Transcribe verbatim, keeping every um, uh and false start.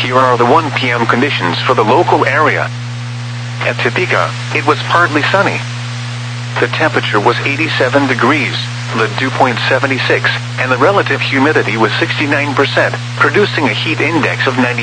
Here are the one p m conditions for the local area. At Topeka, it was partly sunny. The temperature was eighty-seven degrees, the dew point seventy-six, and the relative humidity was sixty-nine percent, producing a heat index of ninety.